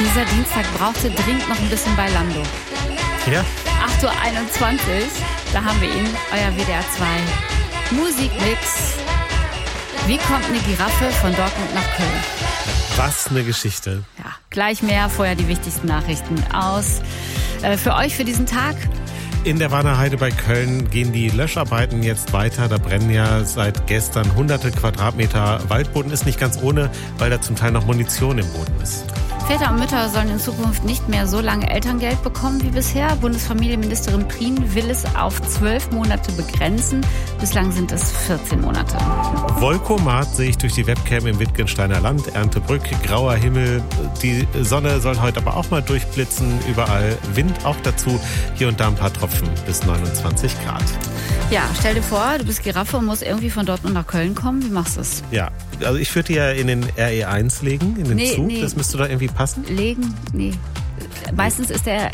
Dieser Dienstag brauchte dringend noch ein bisschen bei Lando. Ja. 8:21 Uhr, da haben wir ihn, euer WDR 2 Musikmix. Wie kommt eine Giraffe von Dortmund nach Köln? Was eine Geschichte. Ja, gleich mehr, vorher die wichtigsten Nachrichten aus. Für euch für diesen Tag. In der Warner Heide bei Köln gehen die Löscharbeiten jetzt weiter. Da brennen ja seit gestern hunderte Quadratmeter Waldboden. Ist nicht ganz ohne, weil da zum Teil noch Munition im Boden ist. Väter und Mütter sollen in Zukunft nicht mehr so lange Elterngeld bekommen wie bisher. Bundesfamilienministerin Prien will es auf 12 Monate begrenzen. Bislang sind es 14 Monate. Volkomat sehe ich durch die Webcam im Wittgensteiner Land. Erntebrück, grauer Himmel. Die Sonne soll heute aber auch mal durchblitzen. Überall Wind auch dazu. Hier und da ein paar Tropfen bis 29 Grad. Ja, stell dir vor, du bist Giraffe und musst irgendwie von Dortmund nach Köln kommen. Wie machst du es? Ja, also ich würde die ja in den RE1 legen, in den Zug. Nee. Das müsste da irgendwie passen. Legen? Nee. Meistens ist der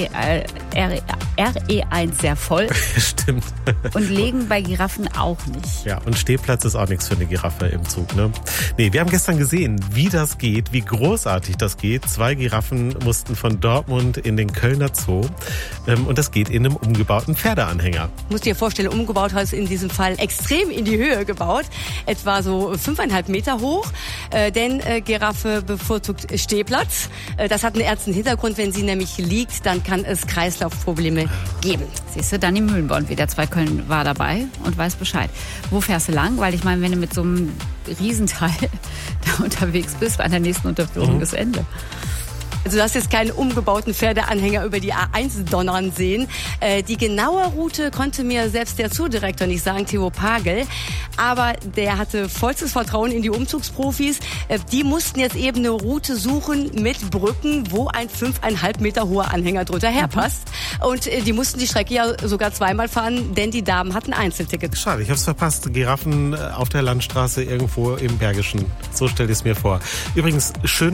RE1 sehr voll. Stimmt. Und legen bei Giraffen auch nicht. Ja, und Stehplatz ist auch nichts für eine Giraffe im Zug, ne? Nee, wir haben gestern gesehen, wie das geht, wie großartig das geht. 2 Giraffen mussten von Dortmund in den Kölner Zoo. Und das geht in einem umgebauten Pferdeanhänger. Du musst dir vorstellen, umgebaut heißt in diesem Fall extrem in die Höhe gebaut. Etwa so 5,5 Meter hoch. Denn Giraffe bevorzugt Stehplatz. Das hat einen ernsten Hintergrund. Wenn sie nämlich liegt, dann kann es Kreislaufprobleme geben. Siehst du, Dani Mühlenborn, WDR 2 Köln war dabei und weiß Bescheid. Wo fährst du lang? Weil ich meine, wenn du mit so einem Riesenteil da unterwegs bist, an der nächsten Unterführung ist Ende. Also du hast jetzt keinen umgebauten Pferdeanhänger über die A1 donnern sehen. Die genaue Route konnte mir selbst der Zoodirektor nicht sagen, Theo Pagel. Aber der hatte vollstes Vertrauen in die Umzugsprofis. Die mussten jetzt eben eine Route suchen mit Brücken, wo ein 5,5 Meter hoher Anhänger drunter herpasst. Und die mussten die Strecke ja sogar zweimal fahren, denn die Damen hatten Einzeltickets. Schade, ich hab's verpasst. Giraffen auf der Landstraße irgendwo im Bergischen. So stell ich es mir vor. Übrigens, schöne